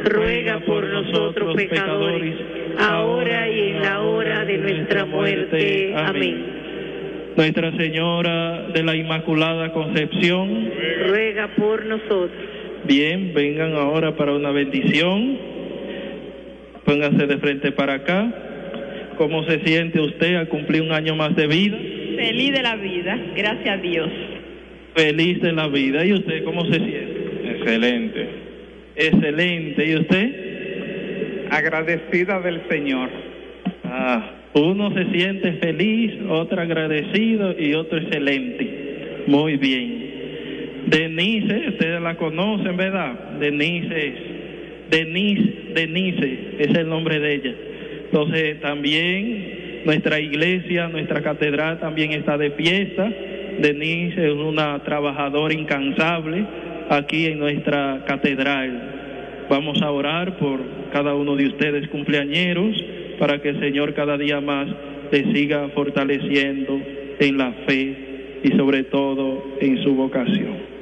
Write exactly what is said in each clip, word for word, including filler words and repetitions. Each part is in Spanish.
ruega por nosotros pecadores, ahora y en la hora de nuestra muerte. Amén. Nuestra Señora de la Inmaculada Concepción, ruega por nosotros. Bien, vengan ahora para una bendición. Pónganse de frente para acá. ¿Cómo se siente usted al cumplir un año más de vida? Feliz de la vida, gracias a Dios. Feliz de la vida. ¿Y usted cómo se siente? Excelente. Excelente. ¿Y usted? Agradecida del Señor. Ah, uno se siente feliz, otro agradecido y otro excelente. Muy bien. Denise, ustedes la conocen, ¿verdad? Denise es. Denise, Denise es el nombre de ella. Entonces también nuestra iglesia, nuestra catedral también está de fiesta. Denise es una trabajadora incansable aquí en nuestra catedral. Vamos a orar por cada uno de ustedes cumpleañeros para que el Señor cada día más les siga fortaleciendo en la fe y sobre todo en su vocación.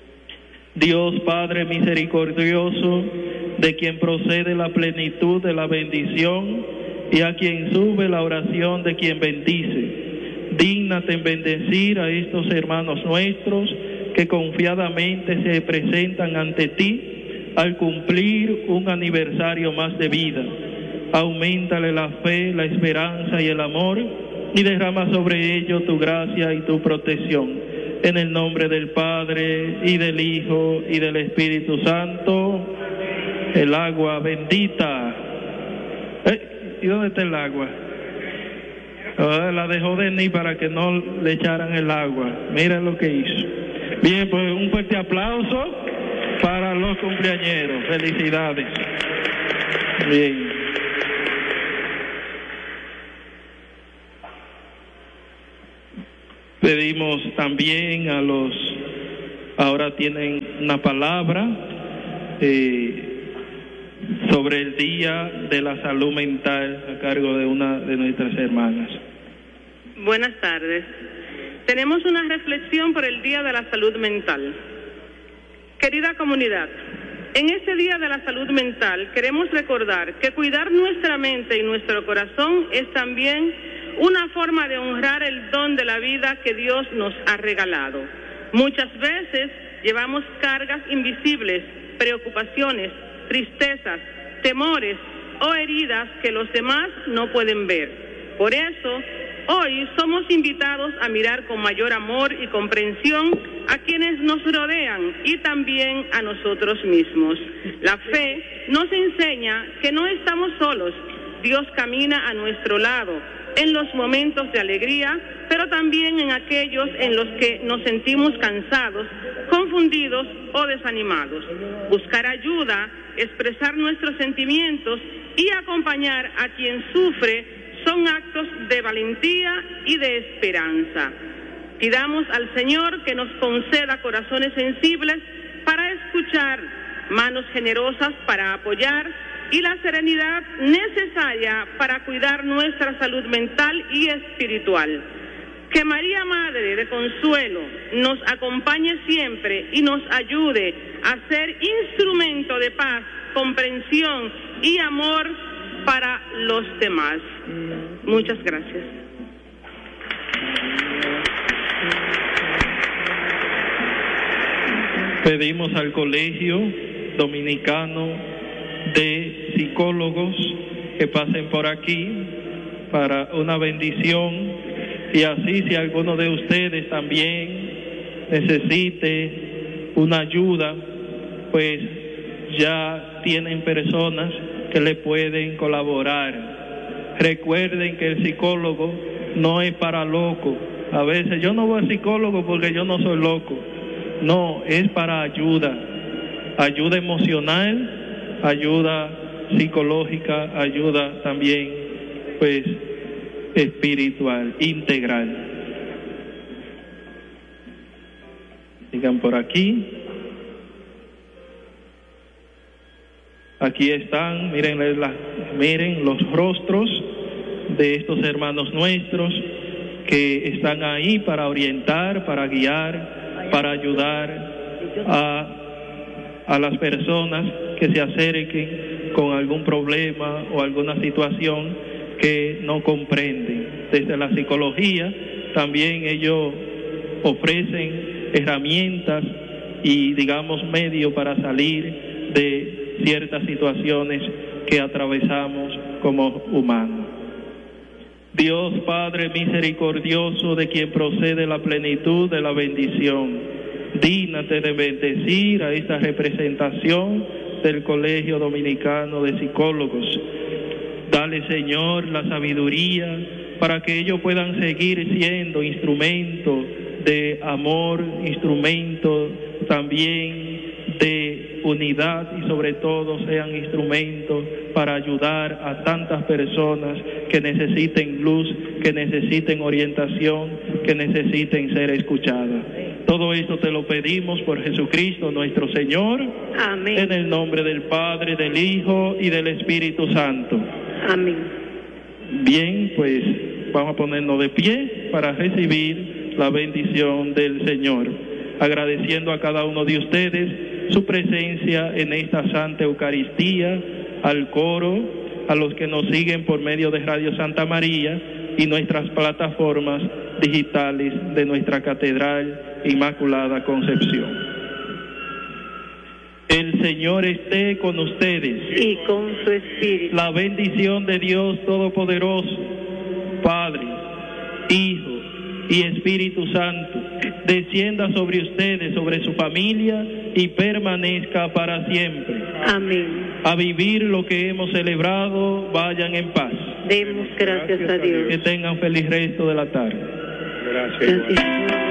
Dios Padre misericordioso, de quien procede la plenitud de la bendición y a quien sube la oración de quien bendice, dígnate en bendecir a estos hermanos nuestros que confiadamente se presentan ante ti al cumplir un aniversario más de vida. Auméntale la fe, la esperanza y el amor y derrama sobre ellos tu gracia y tu protección. En el nombre del Padre, y del Hijo, y del Espíritu Santo. El agua bendita. ¿Eh? ¿Y dónde está el agua? Oh, la dejó Denis para que no le echaran el agua. Mira lo que hizo. Bien, pues un fuerte aplauso para los cumpleañeros. Felicidades. Bien. Pedimos también a los, ahora tienen una palabra eh, sobre el Día de la Salud Mental a cargo de una de nuestras hermanas. Buenas tardes. Tenemos una reflexión por el Día de la Salud Mental. Querida comunidad, en este Día de la Salud Mental queremos recordar que cuidar nuestra mente y nuestro corazón es también una forma de honrar el don de la vida que Dios nos ha regalado. Muchas veces llevamos cargas invisibles, preocupaciones, tristezas, temores o heridas que los demás no pueden ver. Por eso, hoy somos invitados a mirar con mayor amor y comprensión a quienes nos rodean y también a nosotros mismos. La fe nos enseña que no estamos solos. Dios camina a nuestro lado en los momentos de alegría, pero también en aquellos en los que nos sentimos cansados, confundidos o desanimados. Buscar ayuda, expresar nuestros sentimientos y acompañar a quien sufre son actos de valentía y de esperanza. Pidamos al Señor que nos conceda corazones sensibles para escuchar, manos generosas para apoyar y la serenidad necesaria para cuidar nuestra salud mental y espiritual. Que María, Madre de Consuelo, nos acompañe siempre y nos ayude a ser instrumento de paz, comprensión y amor para los demás. Muchas gracias. Pedimos al Colegio Dominicano de Psicólogos que pasen por aquí para una bendición, y así si alguno de ustedes también necesite una ayuda, pues ya tienen personas que le pueden colaborar. Recuerden que el psicólogo no es para locos. A veces yo no voy al psicólogo porque yo no soy loco. No, es para ayuda, ayuda emocional, ayuda psicológica, ayuda también, pues, espiritual, integral. Sigan por aquí. Aquí están, miren, la, miren los rostros de estos hermanos nuestros que están ahí para orientar, para guiar, para ayudar a a las personas que se acerquen con algún problema o alguna situación que no comprenden. Desde la psicología también ellos ofrecen herramientas y, digamos, medios para salir de ciertas situaciones que atravesamos como humanos. Dios Padre misericordioso, de quien procede la plenitud de la bendición, dígnate de bendecir a esta representación del Colegio Dominicano de Psicólogos. Dale, Señor, la sabiduría para que ellos puedan seguir siendo instrumento de amor, instrumento también de unidad y sobre todo sean instrumentos para ayudar a tantas personas que necesiten luz, que necesiten orientación, que necesiten ser escuchadas. Todo esto te lo pedimos por Jesucristo nuestro Señor. Amén. En el nombre del Padre, del Hijo y del Espíritu Santo. Amén. Bien, pues vamos a ponernos de pie para recibir la bendición del Señor, agradeciendo a cada uno de ustedes su presencia en esta Santa Eucaristía, al coro, a los que nos siguen por medio de Radio Santa María y nuestras plataformas digitales de nuestra Catedral Inmaculada Concepción. El Señor esté con ustedes. Y con su espíritu. La bendición de Dios Todopoderoso, Padre, Hijo y Espíritu Santo, descienda sobre ustedes, sobre su familia y permanezca para siempre. Amén. A vivir lo que hemos celebrado, vayan en paz. Demos gracias a Dios. Que tengan feliz resto de la tarde. Gracias. Gracias.